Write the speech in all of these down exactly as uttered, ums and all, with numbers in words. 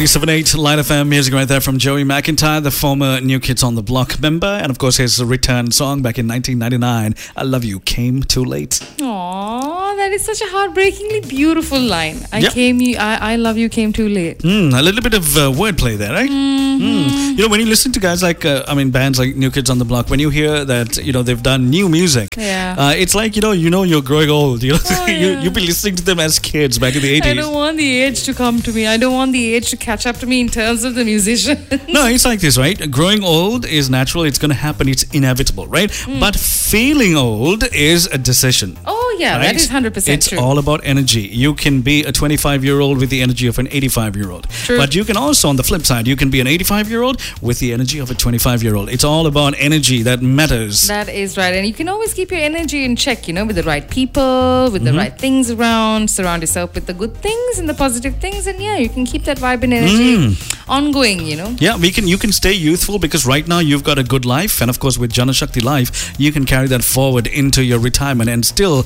eighty-seven point eight Light F M music right there from Joey McIntyre, the former New Kids on the Block member, and of course his return song back in nineteen ninety-nine, I Love You Came Too Late. Aww, that is such a heartbreakingly beautiful line. I yep. came, you, I, I love you came too late. Mm, a little bit of uh, wordplay there, right? Mm-hmm. Mm. You know, when you listen to guys like, uh, I mean, bands like New Kids on the Block, when you hear that, you know, they've done new music, yeah. uh, it's like, you know, you know you're growing old. You know, oh, you, yeah. you've been listening to them as kids back in the eighties. I don't want the age to come to me. I don't want the age to catch up to me in terms of the musician. No, it's like this, right? Growing old is natural. It's going to happen. It's inevitable, right? Mm. But feeling old is a decision. Oh, yeah. Right? That is one hundred percent it's true. It's all about energy. You can be a twenty-five-year-old with the energy of an eighty-five-year-old. True. But you can also, on the flip side, you can be an eighty-five-year-old with the energy of a twenty-five-year-old. It's all about energy that matters. That is right. And you can always keep your energy in check, you know, with the right people, with the mm-hmm. right things around. Surround yourself with the good things and the positive things. And yeah, you can keep that vibe and energy mm. ongoing, you know. Yeah, we can. You can stay youthful because right now you've got a good life. And of course, with Janashakti Life, you can carry that forward into your retirement and still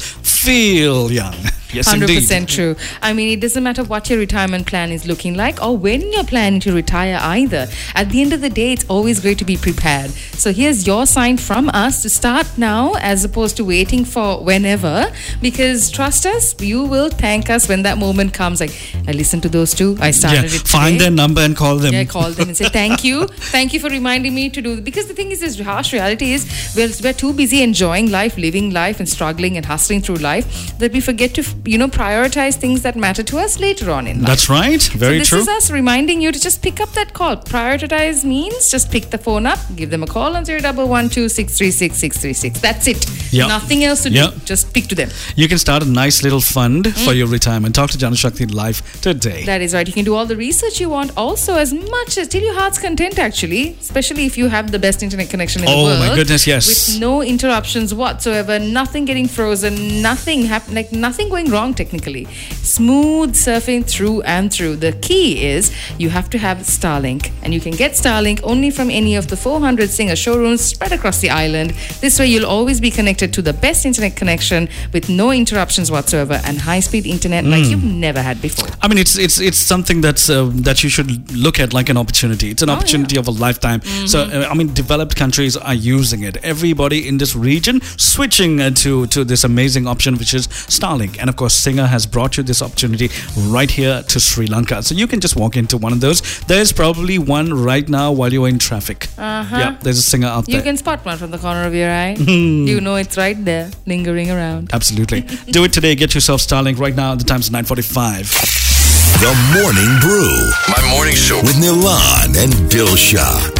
feel young. Yes, one hundred percent indeed. True. I mean, it doesn't matter what your retirement plan is looking like or when you're planning to retire either. At the end of the day, it's always great to be prepared. So here's your sign from us to start now as opposed to waiting for whenever, because trust us, you will thank us when that moment comes. Like, I listened to those two. I started yeah, it today. Find their number and call them. Yeah, call them and say thank you. Thank you for reminding me to do. Because the thing is, this harsh reality is we're, we're too busy enjoying life, living life and struggling and hustling through life that we forget to you know, prioritize things that matter to us later on in life. That's right. Very so this true. This is us reminding you to just pick up that call. Prioritize means just pick the phone up, give them a call on zero one one two six three six six three six. That's it. Yep. Nothing else to yep. do. Just speak to them. You can start a nice little fund mm. for your retirement. Talk to Janashakti Life today. That is right. You can do all the research you want also as much as till your heart's content actually, especially if you have the best internet connection in oh, the world. Oh my goodness, yes. With no interruptions whatsoever, nothing getting frozen, nothing happen, like nothing going wrong technically. Smooth surfing through and through. The key is you have to have Starlink, and you can get Starlink only from any of the four hundred Singer showrooms spread across the island. This way you'll always be connected to the best internet connection with no interruptions whatsoever and high-speed internet mm. like you've never had before. I mean, it's it's it's something that's uh, that you should look at like an opportunity. It's an oh, opportunity yeah. of a lifetime. Mm-hmm. So uh, I mean, developed countries are using it. Everybody in this region switching uh, to to this amazing option, which is Starlink. And of course, Singer has brought you this opportunity right here to Sri Lanka. So you can just walk into one of those. There's probably one right now while you're in traffic. Uh-huh. Yeah, there's a Singer out there. You can spot one from the corner of your eye. You know it's right there, lingering around. Absolutely. Do it today. Get yourself Starlink right now. The time's nine forty-five. The Morning Brew. My morning show with Nilan and Dilshah.